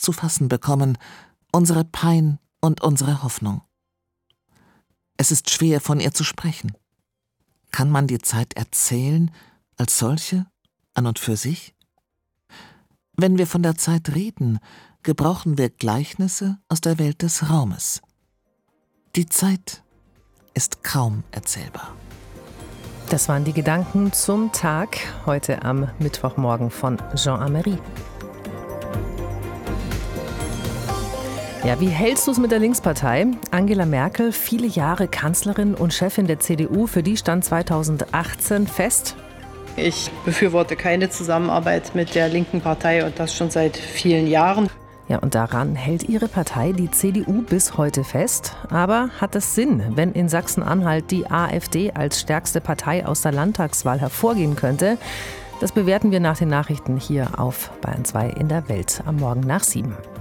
zu fassen bekommen, unsere Pein und unsere Hoffnung. Es ist schwer, von ihr zu sprechen. Kann man die Zeit erzählen, als solche, an und für sich? Wenn wir von der Zeit reden, gebrauchen wir Gleichnisse aus der Welt des Raumes. Die Zeit ist kaum erzählbar. Das waren die Gedanken zum Tag, heute am Mittwochmorgen von Jean Amery. Ja, wie hältst du es mit der Linkspartei? Angela Merkel, viele Jahre Kanzlerin und Chefin der CDU, für die stand 2018 fest: Ich befürworte keine Zusammenarbeit mit der linken Partei und das schon seit vielen Jahren. Ja, und daran hält ihre Partei, die CDU, bis heute fest. Aber hat es Sinn, wenn in Sachsen-Anhalt die AfD als stärkste Partei aus der Landtagswahl hervorgehen könnte? Das bewerten wir nach den Nachrichten hier auf Bayern 2 in der Welt am Morgen nach 7.